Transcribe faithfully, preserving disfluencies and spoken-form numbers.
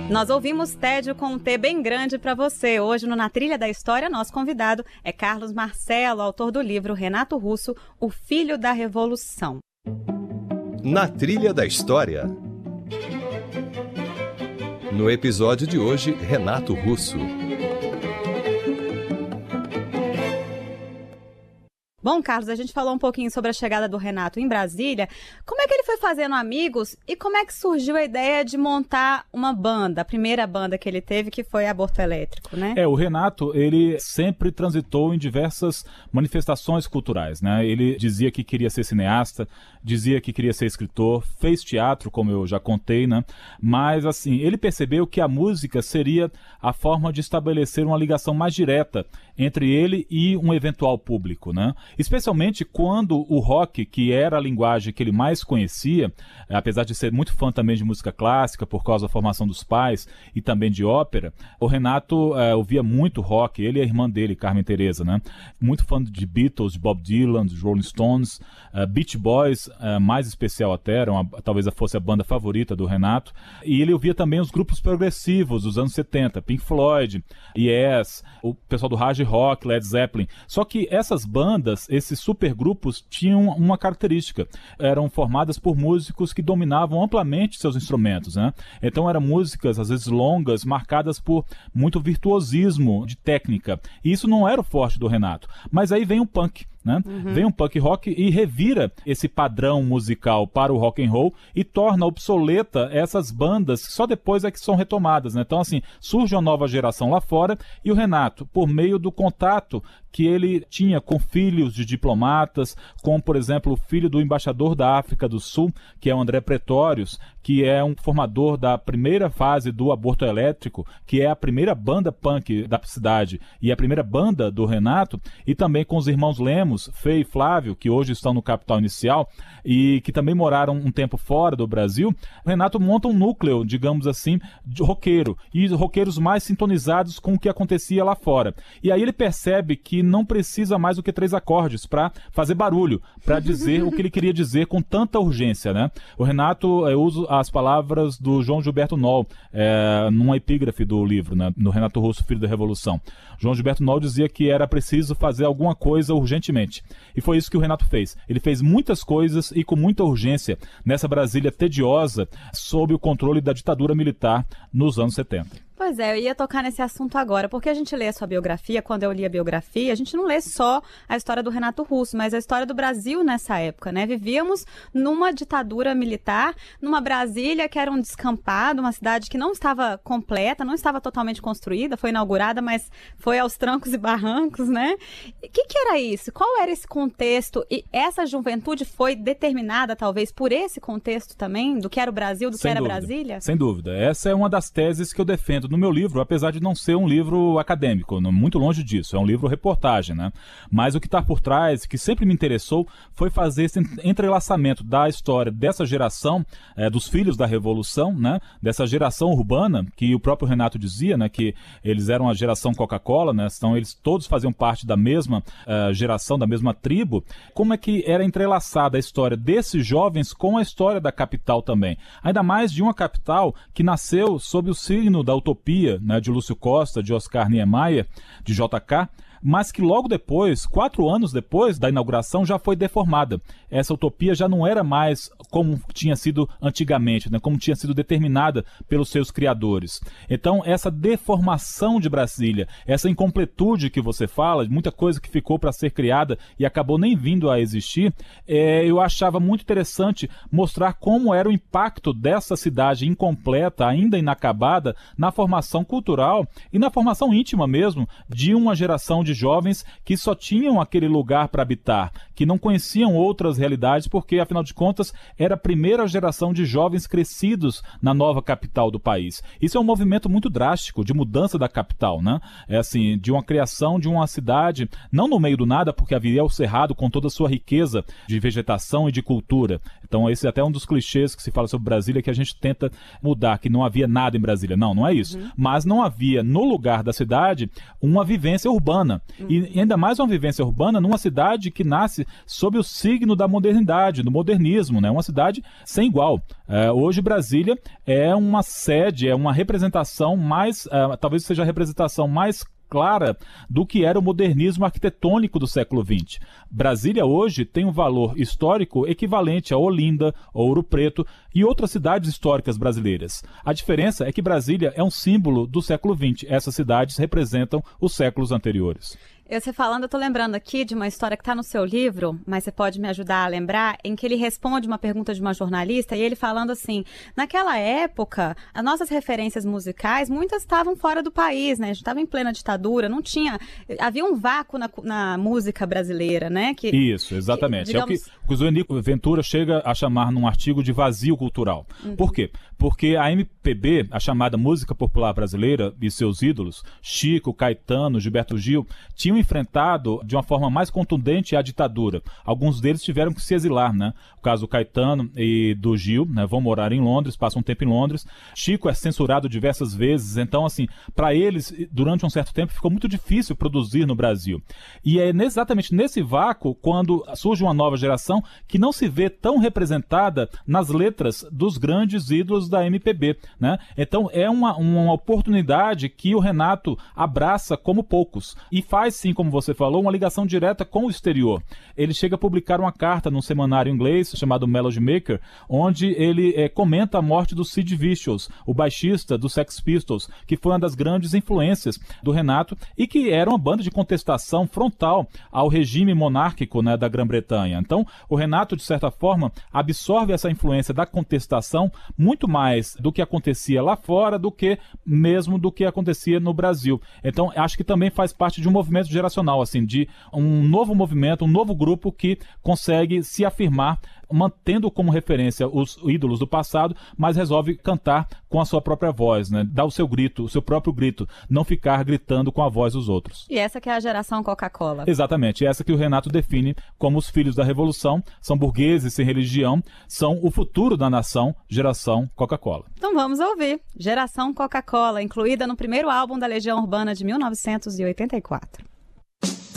Nós ouvimos Tédio com um T bem grande para você. Hoje, no Na Trilha da História, nosso convidado é Carlos Marcelo, autor do livro Renato Russo, O Filho da Revolução. Na Trilha da História. No episódio de hoje, Renato Russo. Bom, Carlos, a gente falou um pouquinho sobre a chegada do Renato em Brasília. Como é que ele foi fazendo amigos e como é que surgiu a ideia de montar uma banda, a primeira banda que ele teve, que foi Aborto Elétrico, né? É, o Renato, ele sempre transitou em diversas manifestações culturais, né? Ele dizia que queria ser cineasta, dizia que queria ser escritor, fez teatro, como eu já contei, né? Mas, assim, ele percebeu que a música seria a forma de estabelecer uma ligação mais direta entre ele e um eventual público, né? Especialmente quando o rock, que era a linguagem que ele mais conhecia, apesar de ser muito fã também de música clássica, por causa da formação dos pais e também de ópera, o Renato é, ouvia muito rock, ele e a irmã dele, Carmen Teresa, né? Muito fã de Beatles, de Bob Dylan, de Rolling Stones, uh, Beach Boys, uh, mais especial até, era uma, talvez fosse a banda favorita do Renato, e ele ouvia também os grupos progressivos dos anos setenta, Pink Floyd, Yes, o pessoal do hard rock, Led Zeppelin. Só que essas bandas, esses supergrupos, tinham uma característica. Eram formadas por músicos que dominavam amplamente seus instrumentos, né? Então eram músicas, às vezes longas, marcadas por muito virtuosismo de técnica. E isso não era o forte do Renato. Mas aí vem o punk. Né? Uhum. Vem um punk rock e revira esse padrão musical para o rock and roll e torna obsoleta essas bandas que só depois é que são retomadas, né? Então, assim, surge uma nova geração lá fora e o Renato, por meio do contato que ele tinha com filhos de diplomatas, com, por exemplo, o filho do embaixador da África do Sul, que é o André Pretórios, que é um formador da primeira fase do Aborto Elétrico, que é a primeira banda punk da cidade e a primeira banda do Renato, e também com os irmãos Lemos, Fê e Flávio, que hoje estão no Capital Inicial e que também moraram um tempo fora do Brasil. O Renato monta um núcleo, digamos assim, de roqueiro, e roqueiros mais sintonizados com o que acontecia lá fora. E aí ele percebe que não precisa mais do que três acordes para fazer barulho, para dizer o que ele queria dizer com tanta urgência, né? O Renato, eu uso as palavras do João Gilberto Noll, é, numa epígrafe do livro, né, no Renato Russo, Filho da Revolução. João Gilberto Noll dizia que era preciso fazer alguma coisa urgentemente. E foi isso que o Renato fez. Ele fez muitas coisas e com muita urgência nessa Brasília tediosa, sob o controle da ditadura militar nos anos setenta. Pois é, eu ia tocar nesse assunto agora, porque a gente lê a sua biografia, quando eu li a biografia, a gente não lê só a história do Renato Russo, mas a história do Brasil nessa época, né? Vivíamos numa ditadura militar, numa Brasília que era um descampado, uma cidade que não estava completa, não estava totalmente construída, foi inaugurada, mas foi aos trancos e barrancos, né? O que, que era isso? Qual era esse contexto? E essa juventude foi determinada, talvez, por esse contexto também, do que era o Brasil, do que era Brasília? Sem dúvida. Essa é uma das teses que eu defendo no meu livro, apesar de não ser um livro acadêmico, muito longe disso, é um livro reportagem, né? Mas o que está por trás, que sempre me interessou, foi fazer esse entrelaçamento da história dessa geração, é, dos filhos da Revolução, né? Dessa geração urbana, que o próprio Renato dizia, né? Que eles eram a geração Coca-Cola, né? Então eles todos faziam parte da mesma uh, geração, da mesma tribo. Como é que era entrelaçada a história desses jovens com a história da capital também? Ainda mais de uma capital que nasceu sob o signo da utopia, né, de Lúcio Costa, de Oscar Niemeyer, de J K, mas que logo depois, quatro anos depois da inauguração, já foi deformada. Essa utopia já não era mais como tinha sido antigamente, né, como tinha sido determinada pelos seus criadores. Então, essa deformação de Brasília, essa incompletude que você fala, muita coisa que ficou para ser criada e acabou nem vindo a existir, é, eu achava muito interessante mostrar como era o impacto dessa cidade incompleta, ainda inacabada, na formação cultural e na formação íntima mesmo de uma geração de jovens que só tinham aquele lugar para habitar, que não conheciam outras realidades, porque, afinal de contas, era a primeira geração de jovens crescidos na nova capital do país. Isso é um movimento muito drástico de mudança da capital, né? É assim, de uma criação de uma cidade, não no meio do nada, porque havia o Cerrado com toda a sua riqueza de vegetação e de cultura. Então esse é até um dos clichês que se fala sobre Brasília, que a gente tenta mudar, que não havia nada em Brasília. Não, não é isso. Uhum. Mas não havia no lugar da cidade uma vivência urbana. Uhum. E ainda mais uma vivência urbana numa cidade que nasce sob o signo da modernidade, do modernismo, né? Uma cidade sem igual. É, hoje Brasília é uma sede, é uma representação mais, é, talvez seja a representação mais clara do que era o modernismo arquitetônico do século vinte. Brasília hoje tem um valor histórico equivalente a Olinda, Ouro Preto e outras cidades históricas brasileiras. A diferença é que Brasília é um símbolo do século vinte. Essas cidades representam os séculos anteriores. Eu, você falando, eu tô lembrando aqui de uma história que está no seu livro, mas você pode me ajudar a lembrar, em que ele responde uma pergunta de uma jornalista e ele falando assim, naquela época, as nossas referências musicais, muitas estavam fora do país, né? A gente estava em plena ditadura, não tinha... Havia um vácuo na, na música brasileira, né? Que, Isso, exatamente. Que, digamos... É o que o Zonico Ventura chega a chamar num artigo de vazio cultural. Uhum. Por quê? Porque a M P B, a chamada música popular brasileira e seus ídolos, Chico, Caetano, Gilberto Gil, tinham enfrentado de uma forma mais contundente a ditadura. Alguns deles tiveram que se exilar, né? O caso do Caetano e do Gil, né? Vão morar em Londres, passam um tempo em Londres. Chico é censurado diversas vezes, então, assim, para eles, durante um certo tempo, ficou muito difícil produzir no Brasil. E é exatamente nesse vácuo, quando surge uma nova geração que não se vê tão representada nas letras dos grandes ídolos da M P B, né? Então, é uma, uma oportunidade que o Renato abraça como poucos e faz, sim, como você falou, uma ligação direta com o exterior. Ele chega a publicar uma carta num semanário inglês chamado Melody Maker, onde ele é, comenta a morte do Sid Vicious, o baixista do Sex Pistols, que foi uma das grandes influências do Renato e que era uma banda de contestação frontal ao regime monárquico, né, da Grã-Bretanha. Então, o Renato, de certa forma, absorve essa influência da contestação muito mais do que acontecia lá fora do que mesmo do que acontecia no Brasil. Então, acho que também faz parte de um movimento geracional, assim, de um novo movimento, um novo grupo que consegue se afirmar, mantendo como referência os ídolos do passado, mas resolve cantar com a sua própria voz, né? Dar o seu grito, o seu próprio grito, não ficar gritando com a voz dos outros. E essa que é a geração Coca-Cola. Exatamente, essa que o Renato define como os filhos da Revolução, são burgueses sem religião, são o futuro da nação, geração Coca-Cola. Então vamos ouvir, Geração Coca-Cola, incluída no primeiro álbum da Legião Urbana de mil novecentos e oitenta e quatro.